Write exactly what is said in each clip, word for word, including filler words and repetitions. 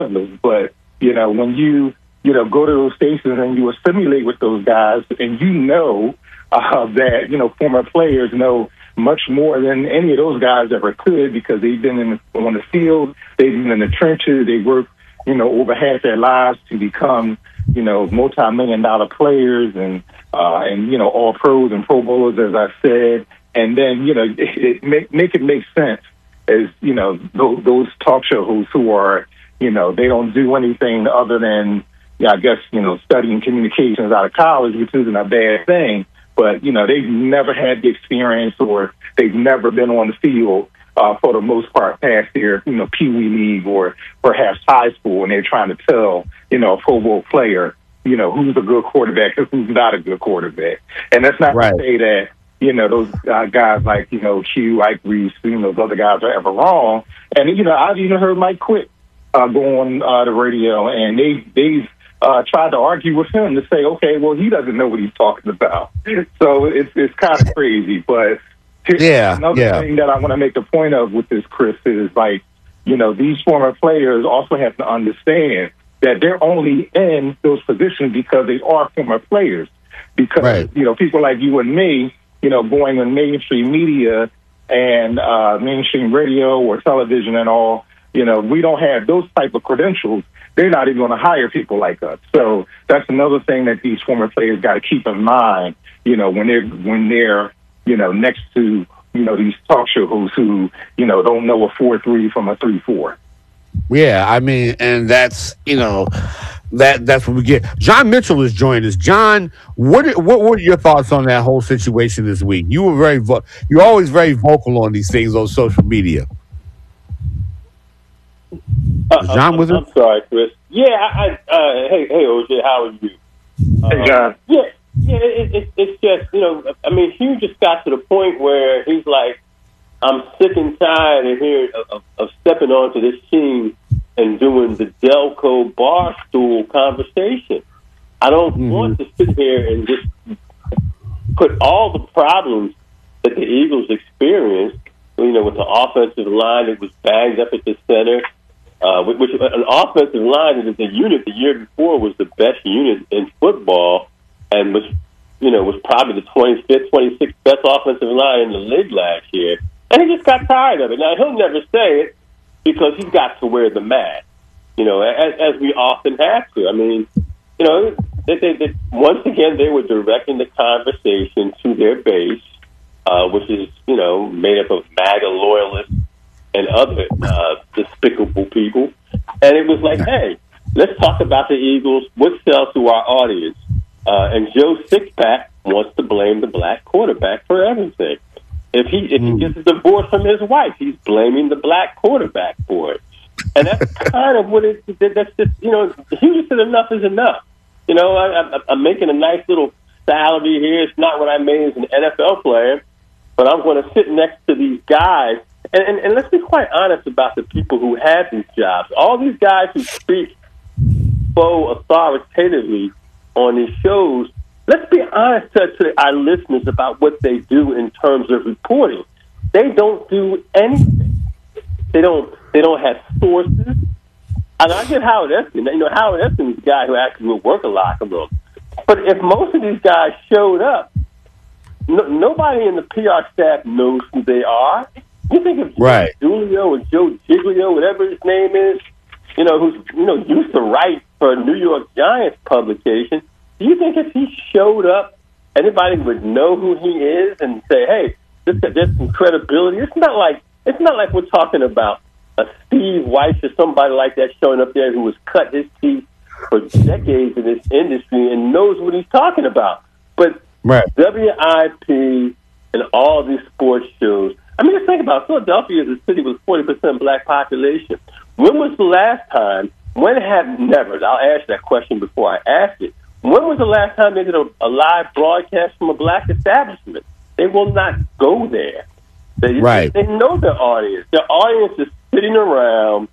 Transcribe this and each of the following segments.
fellas. But, you know, when you, you know, go to those stations and you assimilate with those guys and you know uh, that, you know, former players know much more than any of those guys ever could because they've been in the, on the field, they've been in the trenches, they work, you know, over half their lives to become, you know, multi-million dollar players and, uh, and, you know, all pros and pro bowlers, as I said. And then, you know, it, it make, make it make sense as, you know, those, those talk show hosts who are, you know, they don't do anything other than, yeah, I guess, you know, studying communications out of college, which isn't a bad thing. But, you know, they've never had the experience or they've never been on the field uh, for the most part past their, you know, Pee Wee League or perhaps high school, and they're trying to tell, you know, a Pro Bowl player, you know, who's a good quarterback and who's not a good quarterback. And that's not right. to say that, you know, those uh, guys like, you know, Hugh, Ike Reese, you know, those other guys are ever wrong. And, you know, I've even heard Mike Quick uh, go on uh, the radio, and they, they've, Uh, tried to argue with him to say, okay, well, he doesn't know what he's talking about. So it's it's kind of crazy. But yeah, another yeah. thing that I want to make the point of with this, Chris, is like, you know, these former players also have to understand that they're only in those positions because they are former players. Because, right. you know, people like you and me, you know, going on mainstream media and uh, mainstream radio or television and all, you know, we don't have those type of credentials. They're not even going to hire people like us. So that's another thing that these former players got to keep in mind, you know, when they're, when they're, you know, next to, you know, these talk show hosts who, you know, don't know a four three from a three four. Yeah, I mean, and that's, you know, that that's what we get. John Mitchell has joined us. John, what what were your thoughts on that whole situation this week? You were very vo- you're always very vocal on these things on social media. Uh, John, was I'm, it? I'm sorry, Chris. Yeah, I, I uh, hey, hey, O J, how are you? Hey, John. Uh, yeah, yeah. It, it, it's just, you know, I mean, Hugh just got to the point where he's like, I'm sick and tired of hearing of, of stepping onto this team and doing the Delco barstool conversation. I don't mm-hmm. want to sit here and just put all the problems that the Eagles experienced, you know, with the offensive line that was banged up at the center. Uh, which an offensive line that is a unit the year before was the best unit in football and was, you know, was probably the twenty-fifth, twenty-sixth best offensive line in the league last year. And he just got tired of it. Now, he'll never say it because he's got to wear the mask, you know, as, as we often have to. I mean, you know, they, they, they, once again, they were directing the conversation to their base, uh, which is, you know, made up of MAGA loyalists and other uh, despicable people. And it was like, hey, let's talk about the Eagles. What sells to our audience? Uh, and Joe Sixpack wants to blame the black quarterback for everything. If he if he gets a divorce from his wife, he's blaming the black quarterback for it. And that's kind of what it, that's just, you know, he just said enough is enough. You know, I, I, I'm making a nice little salary here. It's not what I made as an N F L player, but I'm going to sit next to these guys. And, and, and let's be quite honest about the people who have these jobs. All these guys who speak so authoritatively on these shows, let's be honest to, to our listeners about what they do in terms of reporting. They don't do anything. They don't. They don't have sources. And I get Howard Eskin. You know, Howard Eskin is a guy who actually will work a lot of them. But if most of these guys showed up, no, nobody in the P R staff knows who they are. You think of right. Julio or Joe Giglio, whatever his name is, you know, who's you know used to write for a New York Giants publication. Do you think if he showed up, anybody would know who he is and say, "Hey, this there's some credibility"? It's not like it's not like we're talking about a Steve Weiss or somebody like that showing up there who has cut his teeth for decades in this industry and knows what he's talking about. But right. W I P and all these sports shows. I mean, just think about it. Philadelphia is a city with forty percent black population. When was the last time? When have never? I'll ask that question before I ask it. When was the last time they did a, a live broadcast from a black establishment? They will not go there. They, right. they know their audience. Their audience is sitting around,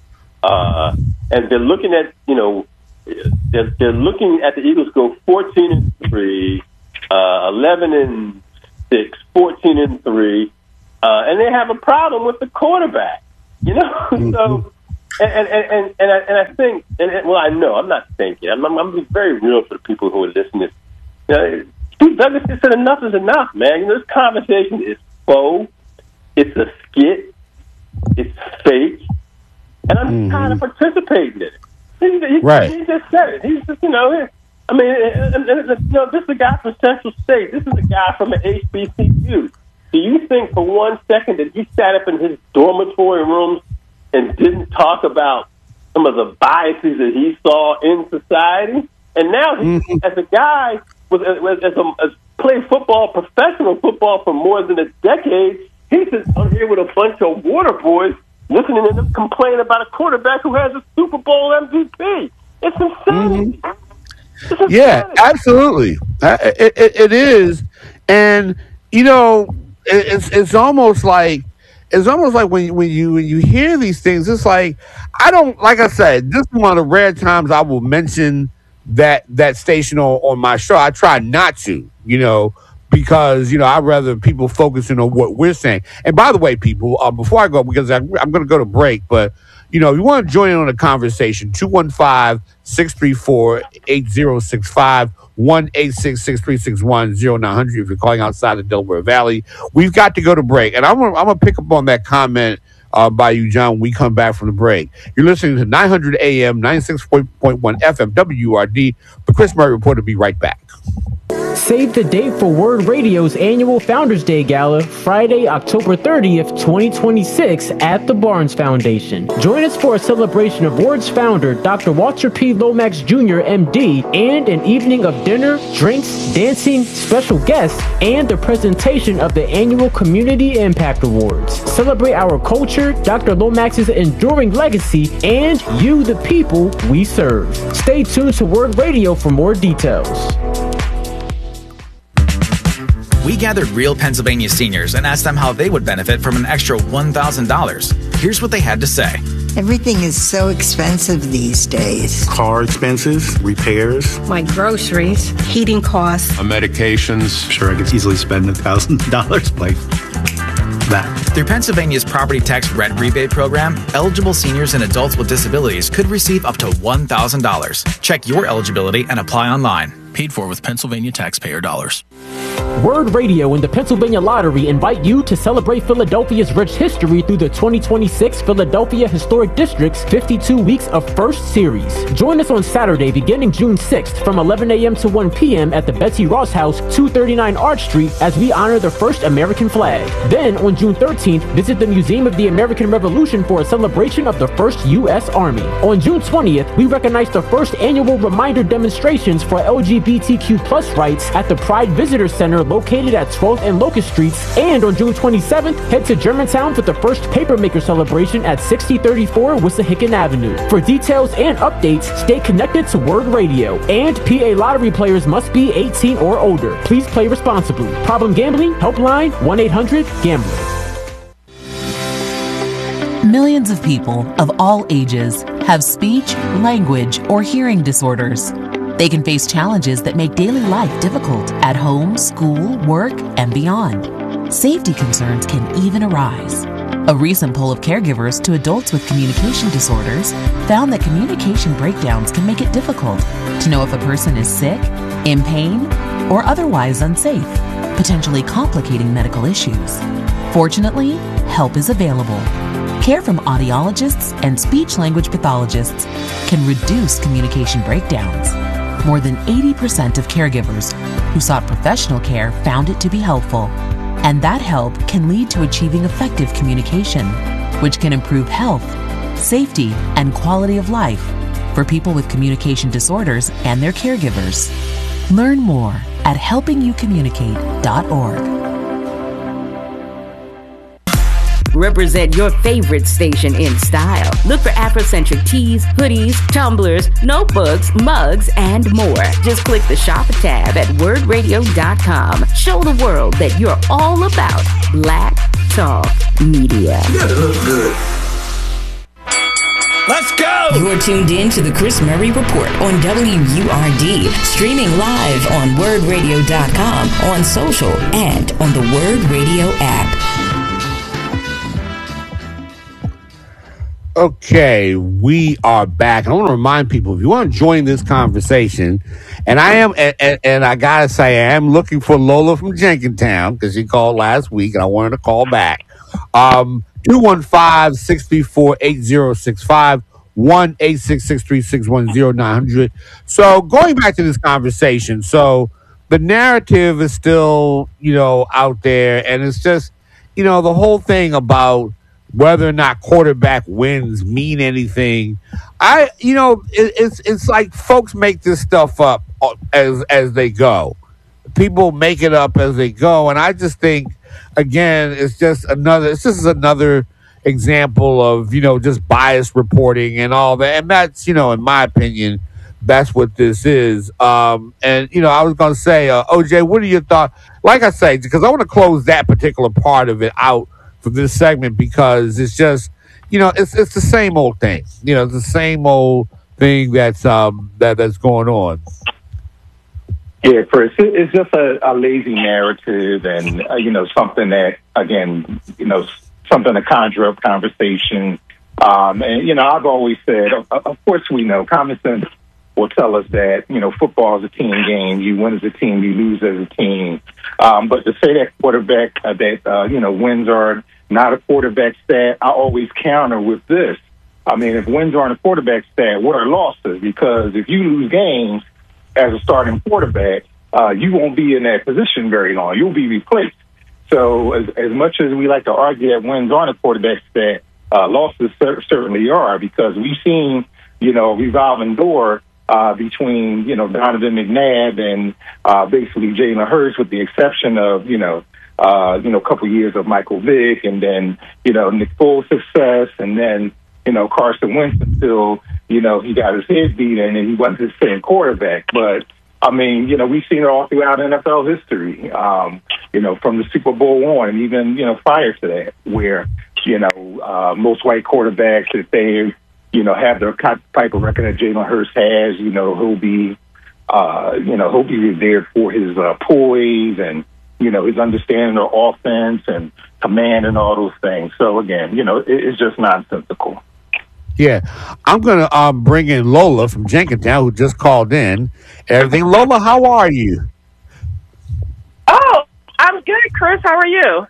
uh, and they're looking at, you know, they're, they're looking at the Eagles go fourteen and three, uh, eleven and six, fourteen and three, uh, and they have a problem with the quarterback. You know, mm-hmm. so And and and and, and, I, and I think, and, and well, I know I'm not thinking. I'm, I'm, I'm being very real for the people who are listening. You know, Steve Douglas just said enough is enough, man. You know, this conversation is faux. It's a skit. It's fake, and I'm mm-hmm. kind of participating in it. He, he, right. he just said it. He's just, you know, I mean, and, and, and, you know, this is a guy from Central State. This is a guy from an H B C U. Do you think for one second that he sat up in his dormitory rooms and didn't talk about some of the biases that he saw in society? And now, he, mm-hmm. as a guy with as, as, a, as played football, professional football for more than a decade, he sits on here with a bunch of water boys listening to them complain about a quarterback who has a Super Bowl M V P. It's insanity. Mm-hmm. It's yeah, absolutely. It, it, it is. And, you know, it's it's almost like it's almost like when when you when you hear these things, it's like I don't like I said, this is one of the rare times I will mention that that station on, on my show. I try not to, you know, because, you know, I'd rather people focusing on what we're saying. And by the way, people, uh, before I go, because I, I'm going to go to break, but, you know, if you want to join in on the conversation, two one five, six three four, eight zero six five, one eight six six, three six one, zero nine hundred if you're calling outside the Delaware Valley. We've got to go to break. And I'm going I'm to pick up on that comment uh, by you, John, when we come back from the break. You're listening to nine hundred A M, ninety-six point one F M, W R D. The Chris Murray Report will be right back. Save the date for Word Radio's annual Founders Day Gala, Friday, October thirtieth, twenty twenty-six, at the Barnes Foundation. Join us for a celebration of Word's founder, Doctor Walter P. Lomax Junior, M D, and an evening of dinner, drinks, dancing, special guests, and the presentation of the annual Community Impact Awards. Celebrate our culture, Doctor Lomax's enduring legacy, and you, the people we serve. Stay tuned to Word Radio for more details. We gathered real Pennsylvania seniors and asked them how they would benefit from an extra one thousand dollars. Here's what they had to say. Everything is so expensive these days. Car expenses, repairs. My groceries, heating costs. My medications. I'm sure I could easily spend one thousand dollars like that. Through Pennsylvania's property tax rent rebate program, eligible seniors and adults with disabilities could receive up to one thousand dollars. Check your eligibility and apply online. Paid for with Pennsylvania taxpayer dollars. Word Radio and the Pennsylvania Lottery invite you to celebrate Philadelphia's rich history through the twenty twenty-six Philadelphia Historic District's fifty-two weeks of First Series. Join us on Saturday beginning June sixth from eleven a.m. to one p.m. at the Betsy Ross House, two thirty-nine Arch Street, as we honor the first American flag. Then on June thirteenth, visit the Museum of the American Revolution for a celebration of the first U S Army. On June twentieth, we recognize the first annual reminder demonstrations for L G B T Q plus rights at the Pride Visitor Center located at twelfth and Locust Streets. And on June twenty-seventh, head to Germantown for the first Papermaker celebration at sixty thirty-four Wissahickon Avenue. For details and updates, stay connected to Word Radio. And P A Lottery players must be eighteen or older. Please play responsibly. Problem gambling? Helpline one eight hundred gambler. Millions of people of all ages have speech, language, or hearing disorders. They can face challenges that make daily life difficult at home, school, work, and beyond. Safety concerns can even arise. A recent poll of caregivers to adults with communication disorders found that communication breakdowns can make it difficult to know if a person is sick, in pain, or otherwise unsafe, potentially complicating medical issues. Fortunately, help is available. Care from audiologists and speech-language pathologists can reduce communication breakdowns. More than eighty percent of caregivers who sought professional care found it to be helpful. And that help can lead to achieving effective communication, which can improve health, safety, and quality of life for people with communication disorders and their caregivers. Learn more at helping you communicate dot org. Represent your favorite station in style. Look for Afrocentric tees, hoodies, tumblers, notebooks, mugs, and more. Just click the Shop tab at word radio dot com. Show the world that you're all about Black Talk Media. You gotta look good. Let's go! You're tuned in to the Chris Murray Report on W U R D, streaming live on word radio dot com, on social, and on the Word Radio app. Okay, we are back. I want to remind people, if you want to join this conversation, and I am, and, and, and I gotta say, I am looking for Lola from Jenkintown because she called last week, and I wanted to call back. Um, two one five, six three four, eight zero six five, one eight six six three six one zero nine hundred. So going back to this conversation, so the narrative is still, you know, out there, and it's just, you know, the whole thing about whether or not quarterback wins mean anything. I, you know, it, it's it's like folks make this stuff up as as they go. People make it up as they go, and I just think, again, it's just another. It's just another example of, you know, just biased reporting and all that. And that's, you know, in my opinion, that's what this is. Um, and you know, I was going to say, uh, O J, what are your thoughts? Like I say, because I want to close that particular part of it out for this segment, because it's just, you know, it's it's the same old thing. You know, it's the same old thing that's um that that's going on. Yeah, Chris, it's just a, a lazy narrative, and uh, you know, something that, again, you know, something to conjure up conversation. Um, and you know, I've always said, of, of course, we know common sense will tell us that, you know, football is a team game. You win as a team, you lose as a team. Um, but to say that quarterback, uh, that, uh, you know, wins are not a quarterback stat, I always counter with this. I mean, if wins aren't a quarterback stat, what are losses? Because if you lose games as a starting quarterback, uh, you won't be in that position very long. You'll be replaced. So as, as much as we like to argue that wins aren't a quarterback stat, uh, losses cer- certainly are, because we've seen, you know, a revolving door Uh, between, you know, Donovan McNabb and uh, basically Jalen Hurts, with the exception of, you know, uh, you know, a couple years of Michael Vick, and then, you know, Nick Foles' success, and then, you know, Carson Wentz until, you know, he got his head beat in and he wasn't the same quarterback. But, I mean, you know, we've seen it all throughout N F L history, um, you know, from the Super Bowl on, and even, you know, prior to that, where, you know, uh, most white quarterbacks, if they, you know, have the type of record that Jalen Hurts has, you know, he'll be, uh, you know, he'll be revered for his uh, poise and, you know, his understanding of offense and command and all those things. So, again, you know, it, it's just nonsensical. Yeah. I'm going to um, bring in Lola from Jenkintown, who just called in. Everything. Lola, how are you? Oh, I'm good, Chris. How are you?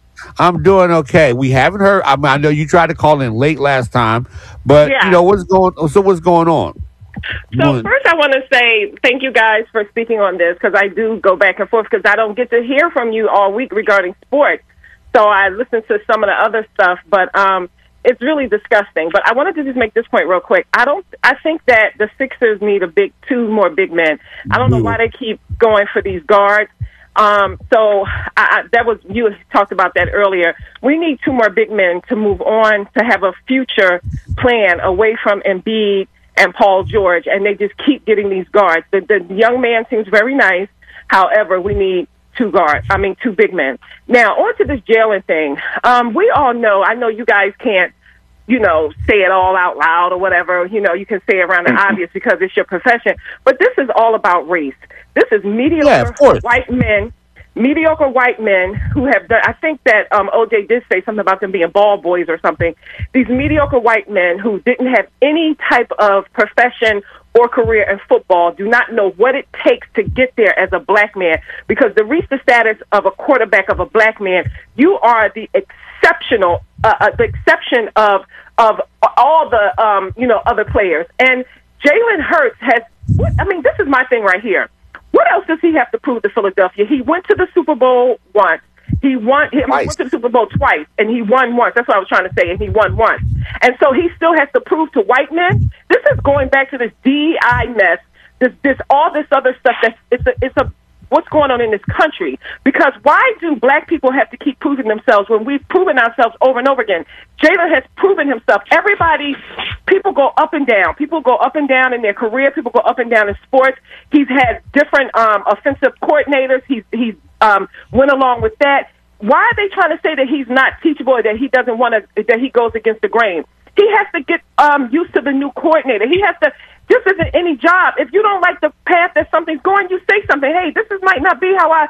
I'm doing okay. We haven't heard. I mean, I know you tried to call in late last time, but yeah. you know what's going. So what's going on? So One. First, I want to say thank you guys for speaking on this, because I do go back and forth because I don't get to hear from you all week regarding sports. So I listen to some of the other stuff, but um, it's really disgusting. But I wanted to just make this point real quick. I don't. I think that the Sixers need a big, two more big men. I don't know why they keep going for these guards. Um, so I, I, that was, you talked about that earlier. We need two more big men to move on, to have a future plan away from Embiid and Paul George, and they just keep getting these guards. The, the young man seems very nice. However, we need two guards, I mean, two big men. Now, on to this Jalen thing. Um, we all know, I know you guys can't, you know, say it all out loud or whatever. You know, you can say around the obvious because it's your profession. But this is all about race. This is mediocre yeah, white men, mediocre white men who have done, I think that um, O J did say something about them being ball boys or something. These mediocre white men who didn't have any type of profession or career in football do not know what it takes to get there as a black man, because to reach the status of a quarterback of a black man, you are the exceptional, uh, uh, the exception of of all the um, you know other players. And Jalen Hurts has, what, I mean, this is my thing right here. What else does he have to prove to Philadelphia? He went to the Super Bowl once. He won. He went to the Super Bowl twice, and he won once. That's what I was trying to say, and he won once. And so he still has to prove to white men. This is going back to this D E I mess. This, this, all this other stuff. That's it's a, it's a. What's going on in this country? Because why do black people have to keep proving themselves when we've proven ourselves over and over again? Jalen has proven himself. Everybody, people go up and down. People go up and down in their career. People go up and down in sports. He's had different um, offensive coordinators. He's he's um, went along with that. Why are they trying to say that he's not teachable, that he doesn't want to, that he goes against the grain? He has to get um, used to the new coordinator. He has to. This isn't any job. If you don't like the path that something's going, you say something. Hey, this is might not be how I. This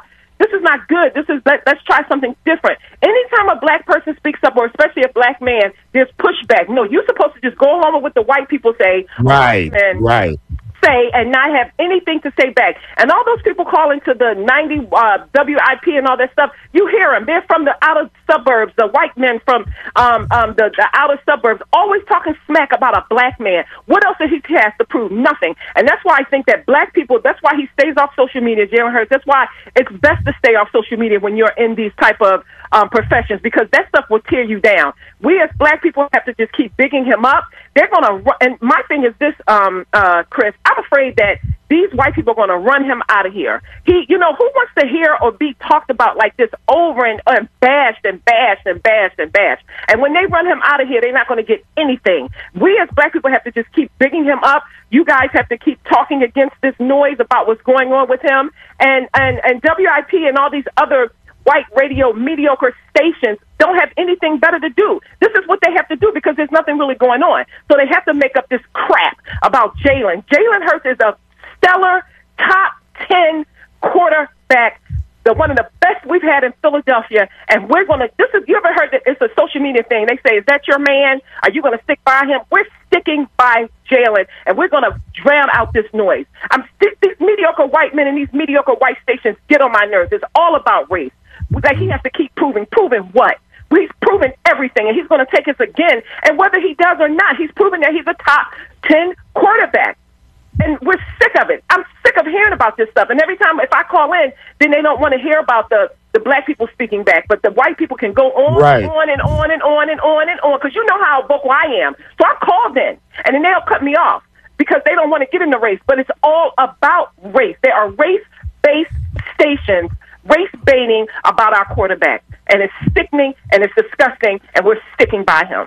This is not good. This is let, let's try something different. Anytime a black person speaks up, or especially a black man, there's pushback. No, you're supposed to just go along with what the white people say. Right, and right. Say and not have anything to say back. And all those people calling to the ninety uh, W I P and all that stuff, you hear them. They're from the outer suburbs, the white men from um, um, the, the outer suburbs, always talking smack about a black man. What else does he has to prove? Nothing. And that's why I think that black people, that's why he stays off social media, Jalen Hurts. That's why it's best to stay off social media when you're in these type of um, professions, because that stuff will tear you down. We as black people have to just keep bigging him up. They're going to run. And my thing is this, um, uh, Chris, I'm afraid that these white people are going to run him out of here. He, you know, who wants to hear or be talked about like this over and, and bashed and bashed and bashed and bashed? And when they run him out of here, they're not going to get anything. We as black people have to just keep bigging him up. You guys have to keep talking against this noise about what's going on with him. And, and, and W I P and all these other white radio mediocre stations don't have anything better to do. This is what they have to do because there's nothing really going on. So they have to make up this crap about Jalen. Jalen Hurts is a stellar top ten quarterback, the one of the best we've had in Philadelphia. And we're going to, this is, you ever heard that it's a social media thing? They say, is that your man? Are you going to stick by him? We're sticking by Jalen, and we're going to drown out this noise. I'm these mediocre white men and these mediocre white stations get on my nerves. It's all about race. That he has to keep proving. Proving what? He's proven everything, and he's going to take us again. And whether he does or not, he's proven that he's a top ten quarterback. And we're sick of it. I'm sick of hearing about this stuff. And every time if I call in, then they don't want to hear about the, the black people speaking back. But the white people can go on right. and on and on and on and on and on, because you know how vocal I am. So I called in, and then they'll cut me off because they don't want to get in the race. But it's all about race. There are race-based stations race baiting about our quarterback, and it's sickening and it's disgusting, and we're sticking by him.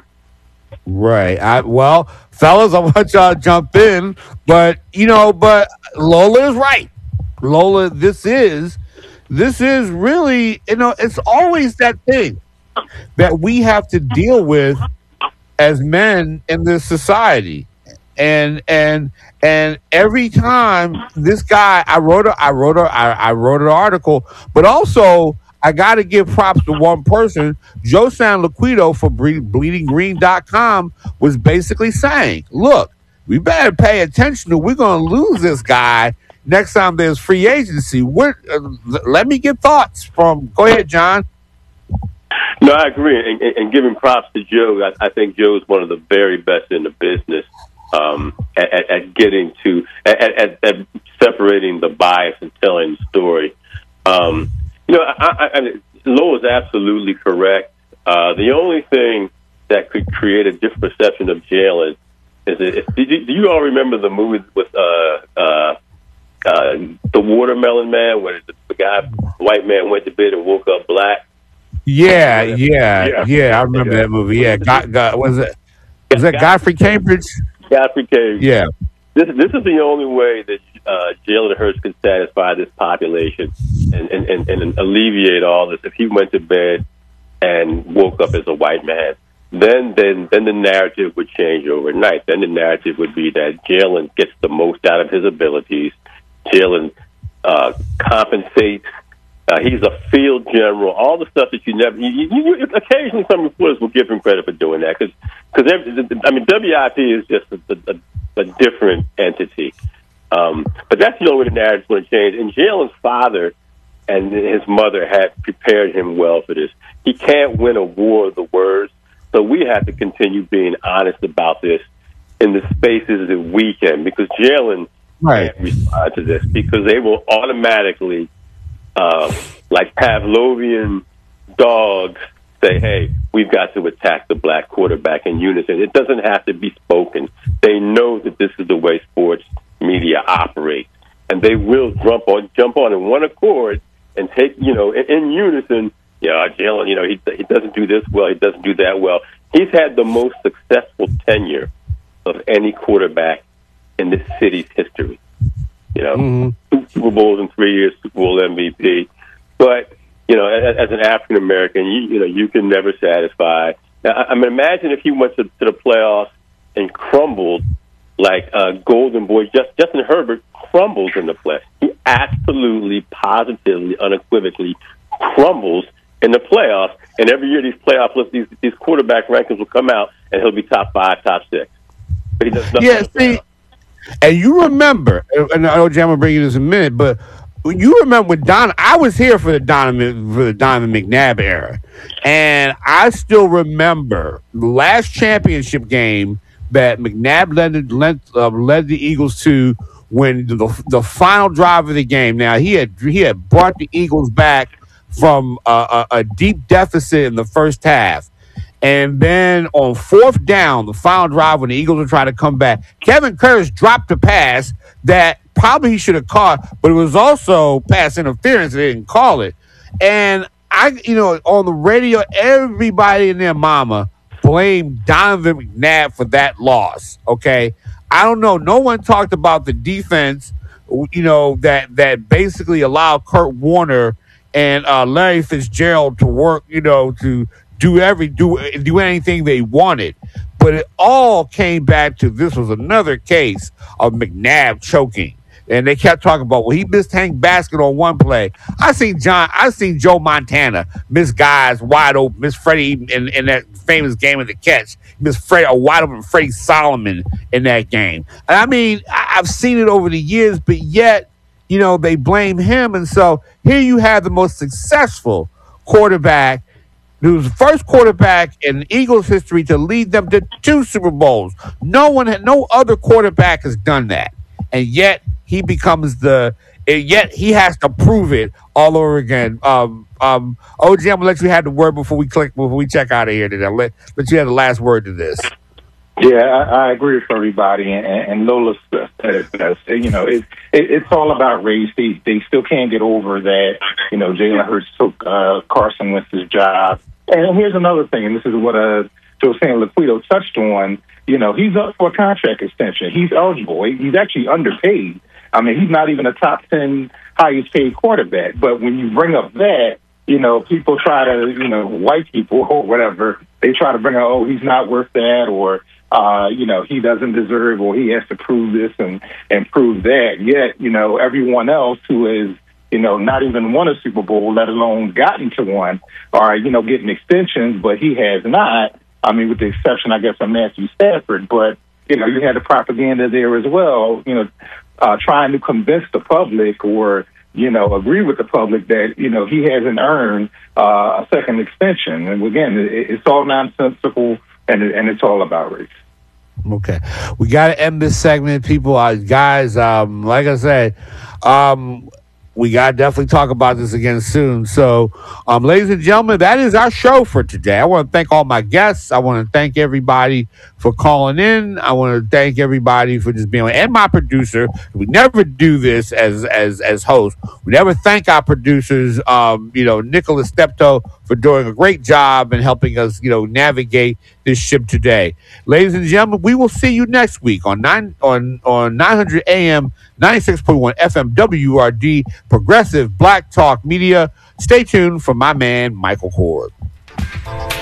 Right. I, well, fellas, I want y'all to jump in, but you know, but Lola is right. Lola, this is, this is really, you know, it's always that thing that we have to deal with as men in this society. And and and every time this guy, I wrote a, I wrote a, I, I wrote an article, but also I got to give props to one person. Joe San Liquido for bleeding green dot com was basically saying, "Look, we better pay attention to. We're going to lose this guy next time there's free agency." What? Uh, let me get thoughts from. Go ahead, John. No, I agree, and, and, and giving props to Joe. I, I think Joe's one of the very best in the business. Um, at, at, at getting to at, at, at separating the bias and telling the story. Um, you know, I, I, I mean, Lowell is absolutely correct. Uh, the only thing that could create a different perception of Jalen is that if, do, you, do you all remember the movie with uh, uh, uh, the Watermelon Man, where the, the guy, the white man, went to bed and woke up black? Yeah, yeah, yeah. yeah I remember yeah. that movie. Yeah, got, got, was it? Was that Godfrey Cambridge? Godfrey Cambridge. Yeah. This this is the only way that uh, Jalen Hurts could satisfy this population and, and, and, and alleviate all this. If he went to bed and woke up as a white man, then then then the narrative would change overnight. Then the narrative would be that Jalen gets the most out of his abilities. Jalen uh, compensates. Uh, he's a field general. All the stuff that you never. You, you, you, occasionally, some reporters will give him credit for doing that because, because I mean, W I P is just a, a, a different entity. Um, but that's the only way the narrative's going to change. And Jalen's father and his mother had prepared him well for this. He can't win a war of the words, so we have to continue being honest about this in the spaces that we can, because Jalen right. can't respond to this because they will automatically. Uh, like Pavlovian dogs say, hey, we've got to attack the black quarterback in unison. It doesn't have to be spoken. They know that this is the way sports media operates. And they will jump on jump on in one accord and take, you know, in, in unison, you know, Jalen, you know, he, he doesn't do this well, he doesn't do that well. He's had the most successful tenure of any quarterback in this city's history. You know, mm-hmm. two Super Bowls in three years, Super Bowl M V P. But, you know, as, as an African American, you, you know, you can never satisfy. Now, I, I mean, imagine if he went to, to the playoffs and crumbled like uh, Golden Boy. Just, Justin Herbert crumbles in the play. He absolutely, positively, unequivocally crumbles in the playoffs. And every year these playoff lists, these, these quarterback rankings will come out, and he'll be top five, top six. But he does nothing. Yeah, see, and you remember, and I know Jam will bring you this in a minute, but you remember when Don, I was here for the Donovan, for the Donovan McNabb era, and I still remember the last championship game that McNabb led, led, uh, led the Eagles to when the the final drive of the game. Now he had he had brought the Eagles back from a, a, a deep deficit in the first half. And then on fourth down, the final drive when the Eagles were trying to come back, Kevin Curtis dropped a pass that probably he should have caught, but it was also pass interference. They didn't call it. And I, you know, on the radio, everybody and their mama blamed Donovan McNabb for that loss. Okay. I don't know. No one talked about the defense, you know, that, that basically allowed Kurt Warner and uh, Larry Fitzgerald to work, you know, to do every do do anything they wanted. But it all came back to this was another case of McNabb choking. And they kept talking about, well, he missed Hank Basket on one play. I seen John, I seen Joe Montana miss guys wide open, miss Freddie in, in that famous game of the catch. Miss Freddie, a wide open Freddie Solomon in that game. And I mean, I, I've seen it over the years, but yet, you know, they blame him. And so here you have the most successful quarterback, who was the first quarterback in Eagles history to lead them to two Super Bowls. No one, had, no other quarterback has done that. And yet he becomes the, and yet he has to prove it all over again. Um, um, O G, I'm gonna let you have the word before we click, before we check out of here today. Let, let you have the last word to this. Yeah, I, I agree with everybody, and, and Lola said it best. You know, it, it, it's all about race. They, they still can't get over that. You know, Jalen Hurts took uh, Carson Wentz's job. And here's another thing, and this is what uh, Josiah Laquito touched on. You know, he's up for a contract extension. He's eligible. He's actually underpaid. I mean, he's not even a top ten highest paid quarterback. But when you bring up that, you know, people try to, you know, white people or whatever, they try to bring up, oh, he's not worth that, or, uh, you know, he doesn't deserve, or he has to prove this and, and prove that. Yet, you know, everyone else who is, you know, not even won a Super Bowl, let alone gotten to one, are, you know, getting extensions, but he has not. I mean, with the exception, I guess, of Matthew Stafford. But, you know, you had the propaganda there as well, you know, uh, trying to convince the public or, you know, agree with the public that, you know, he hasn't earned uh, a second extension. And again, it, it's all nonsensical, and, it, and it's all about race. Okay. We got to end this segment, people. Uh, guys, um, like I said, um, we got to definitely talk about this again soon. So, um, ladies and gentlemen, that is our show for today. I want to thank all my guests. I want to thank everybody for calling in. I want to thank everybody for just being on, and my producer. We never do this as as as hosts. We never thank our producers, um, you know, Nicholas Steptoe, for doing a great job and helping us, you know, navigate this ship today. Ladies and gentlemen, we will see you next week on nine on on nine hundred A M, ninety-six point one F M W R D, Progressive Black Talk Media. Stay tuned for my man, Michael Cord.